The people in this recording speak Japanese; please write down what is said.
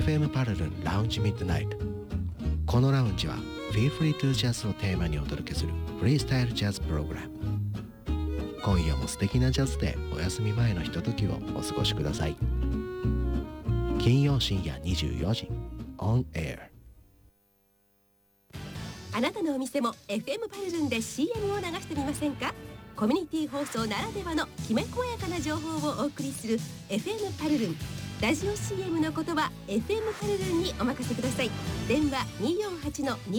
FM パルルンラウンジミッドナイト。このラウンジは Feel Free to Jazz をテーマにお届けするフリースタイルジャズプログラム。今夜も素敵なジャズでお休み前のひとときをお過ごしください。金曜深夜24時 On Air。 あなたのお店も FM パルルンで CM を流してみませんか？コミュニティ放送ならではのきめ細やかな情報をお送りする FM パルルン。ラジオ CM の言葉 FM パルルンにお任せください。電話248-2